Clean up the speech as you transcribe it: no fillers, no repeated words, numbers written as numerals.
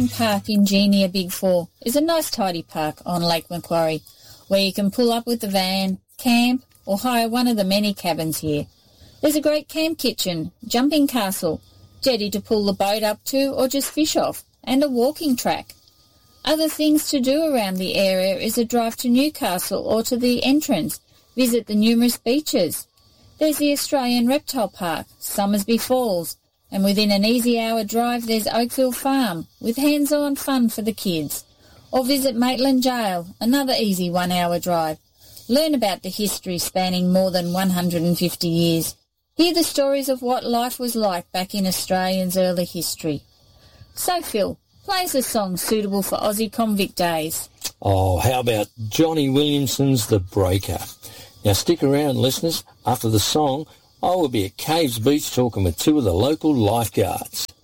Marine Park in Genia Big 4 is a nice tidy park on Lake Macquarie where you can pull up with the van, camp or hire one of the many cabins here. There's a great camp kitchen, jumping castle, jetty to pull the boat up to or just fish off, and a walking track. Other things to do around the area is a drive to Newcastle or to the entrance, visit the numerous beaches. There's the Australian Reptile Park, Summersby Falls, and within an easy hour drive there's Oakville Farm, with hands-on fun for the kids. Or visit Maitland Jail, another easy 1 hour drive. Learn about the history spanning more than 150 years. Hear the stories of what life was like back in Australia's early history. So, Phil, play us a song suitable for Aussie Convict Days. Oh, how about Johnny Williamson's The Breaker? Now, stick around, listeners. After the song, I will be at Caves Beach talking with two of the local lifeguards.